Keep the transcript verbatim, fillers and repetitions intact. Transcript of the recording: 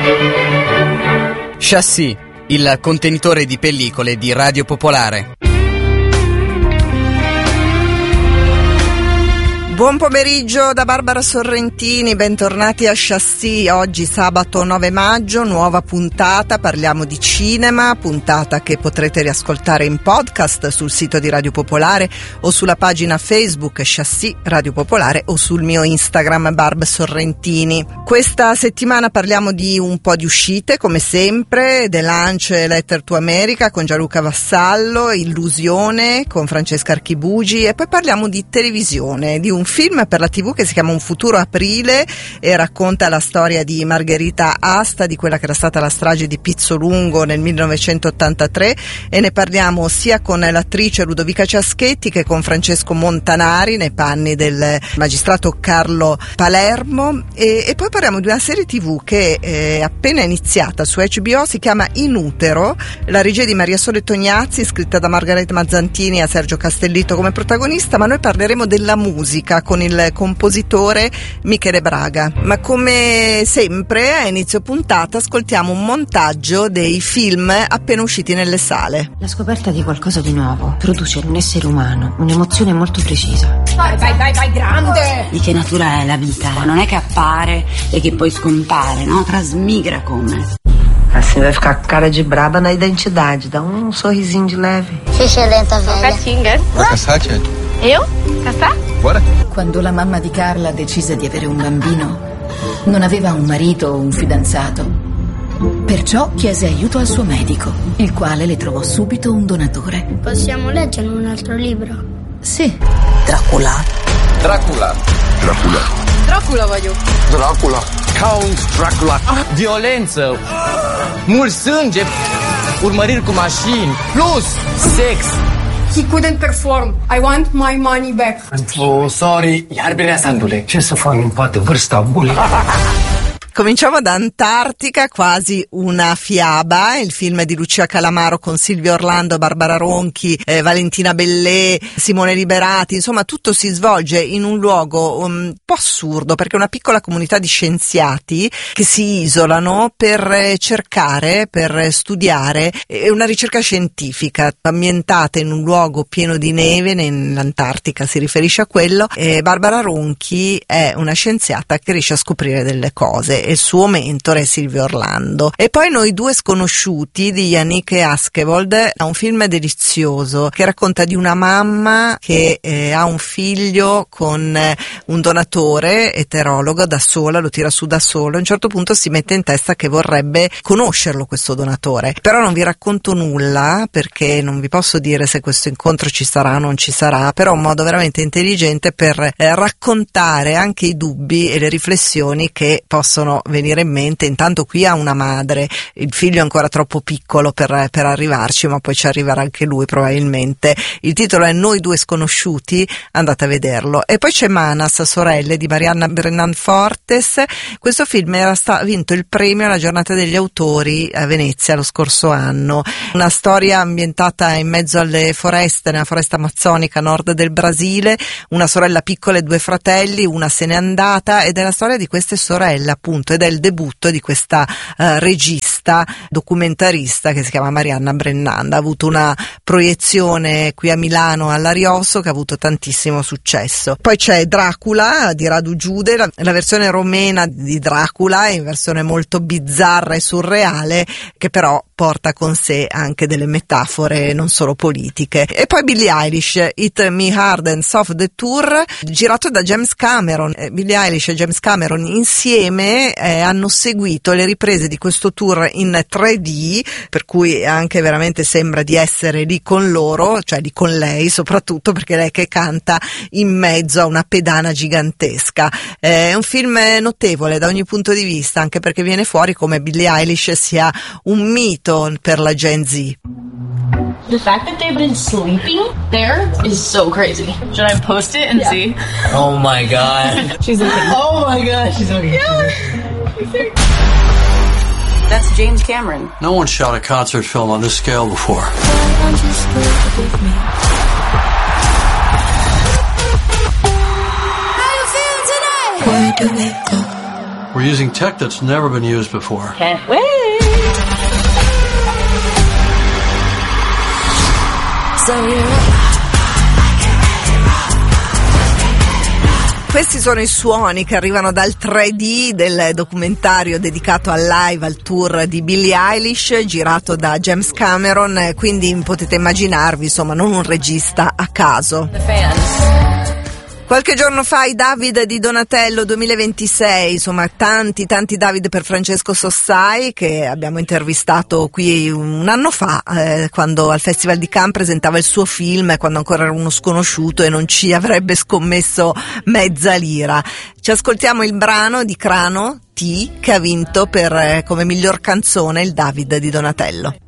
Chassis, il contenitore di pellicole di Radio Popolare. Buon pomeriggio da Barbara Sorrentini, bentornati a Chassis. Oggi sabato nove maggio, nuova puntata, parliamo di cinema, puntata che potrete riascoltare in podcast sul sito di Radio Popolare o sulla pagina Facebook Chassis Radio Popolare o sul mio Instagram Barb Sorrentini. Questa settimana parliamo di un po' di uscite, come sempre, The Lunch Letter to America con Gianluca Vassallo, Illusione con Francesca Archibugi, e poi parliamo di televisione, di un film per la tivù che si chiama Un futuro aprile e racconta la storia di Margherita Asta, di quella che era stata la strage di Pizzolungo nel millenovecentottantatré, e ne parliamo sia con l'attrice Ludovica Ciaschetti che con Francesco Montanari nei panni del magistrato Carlo Palermo, e, e poi parliamo di una serie tivù che è appena iniziata su H B O, si chiama In Utero, la regia di Maria Sole Tognazzi, scritta da Margherita Mazzantini e Sergio Castellitto come protagonista, ma noi parleremo della musica con il compositore Michele Braga. Ma come sempre a inizio puntata ascoltiamo un montaggio dei film appena usciti nelle sale. La scoperta di qualcosa di nuovo produce in un essere umano un'emozione molto precisa. Vai, vai, vai, vai, grande! Di che natura è la vita? Non è che appare e che poi scompare, no? Trasmigra come. Assim vai ficar com cara de braba na identidade. Dá um sorrisinho de leve. Excelente, velha. Catinga. Vai caçar, tia? Eu? Caçar? Bora. Quando la mamma di Carla decise di avere un bambino, non aveva un marito o un fidanzato. Perciò chiese aiuto al suo medico, il quale le trovò subito un donatore. Possiamo leggere un altro libro? Sì. Dracula. Dracula. Dracula. Dracula voglio. Dracula. Count Dracula. Ah, violență. Mult sânge. Urmăriri cu mașini. Plus sex. He couldn't perform. I want my money back. Oh, sorry. Iar bine, Sandule. Ce să fac, nu poate vârsta bule. Cominciamo da Antartica, quasi una fiaba, il film di Lucia Calamaro con Silvio Orlando, Barbara Ronchi, eh, Valentina Bellè, Simone Liberati, insomma tutto si svolge in un luogo un po' assurdo, perché è una piccola comunità di scienziati che si isolano per cercare, per studiare, è una ricerca scientifica ambientata in un luogo pieno di neve, nell'Antartica si riferisce a quello, e Barbara Ronchi è una scienziata che riesce a scoprire delle cose. Il suo mentore è Silvio Orlando. E poi Noi due sconosciuti di Yannick Askevold, è un film delizioso che racconta di una mamma che eh, ha un figlio con eh, un donatore eterologo da sola, lo tira su da solo. A un certo punto si mette in testa che vorrebbe conoscerlo questo donatore, però non vi racconto nulla perché non vi posso dire se questo incontro ci sarà o non ci sarà, però un modo veramente intelligente per eh, raccontare anche i dubbi e le riflessioni che possono venire in mente. Intanto qui ha una madre, il figlio è ancora troppo piccolo per, per arrivarci, ma poi ci arriverà anche lui probabilmente. Il titolo è Noi due sconosciuti, andate a vederlo. E poi c'è Manas, sorelle di Marianna Brennan Fortes. Questo film era sta, vinto il premio alla giornata degli autori a Venezia lo scorso anno, una storia ambientata in mezzo alle foreste, nella foresta amazzonica a nord del Brasile, una sorella piccola e due fratelli, una se n'è andata, ed è la storia di queste sorelle appunto, ed è il debutto di questa uh, regista documentarista che si chiama Marianna Brennan. Ha avuto una proiezione qui a Milano all'Ariosto che ha avuto tantissimo successo. Poi c'è Dracula di Radu Giude, la, la versione romena di Dracula, in versione molto bizzarra e surreale, che però porta con sé anche delle metafore non solo politiche. E poi Billie Eilish, Hit Me Hard and Soft the Tour, girato da James Cameron. Eh, Billie Eilish e James Cameron insieme eh, hanno seguito le riprese di questo tour in tre D, per cui anche veramente sembra di essere lì con loro, cioè lì con lei soprattutto, perché lei che canta in mezzo a una pedana gigantesca. Eh, è un film notevole da ogni punto di vista, anche perché viene fuori come Billie Eilish sia un mito per la Gen Z. The fact that they've been sleeping there is so crazy. Should I post it and yeah. see? Oh my god. She's okay. Oh my god, she's okay. Yeah. That's James Cameron. No one shot a concert film on this scale before. Where do we go? We're using tech that's never been used before. Can't wait. So yeah. Questi sono i suoni che arrivano dal tre D del documentario dedicato al live, al tour di Billie Eilish, girato da James Cameron, quindi potete immaginarvi, insomma, non un regista a caso. The fans. Qualche giorno fa i David di Donatello duemilaventisei, insomma tanti tanti David per Francesco Sossai, che abbiamo intervistato qui un anno fa, eh, quando al Festival di Cannes presentava il suo film, quando ancora era uno sconosciuto e non ci avrebbe scommesso mezza lira. Ci ascoltiamo il brano di Crano, T, che ha vinto per eh, come miglior canzone il David di Donatello.